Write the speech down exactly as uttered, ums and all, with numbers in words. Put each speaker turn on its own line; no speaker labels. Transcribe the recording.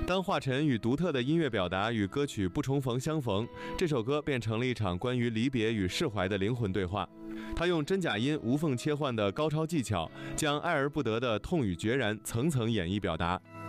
当华晨与独特的音乐表达与歌曲不重逢相逢，这首歌便成了一场关于离别与释怀的灵魂对话。他用真假音无缝切换的高超技巧，将爱而不得的痛与决然层层演绎表达。